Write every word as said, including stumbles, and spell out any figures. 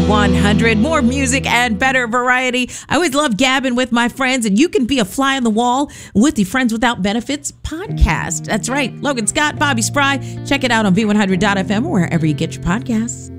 one hundred. More music and better variety. I always love gabbing with my friends, and you can be a fly on the wall with the Friends Without Benefits podcast. That's right. Logan Scott, Bobby Spry. Check it out on V one hundred dot F M or wherever you get your podcasts.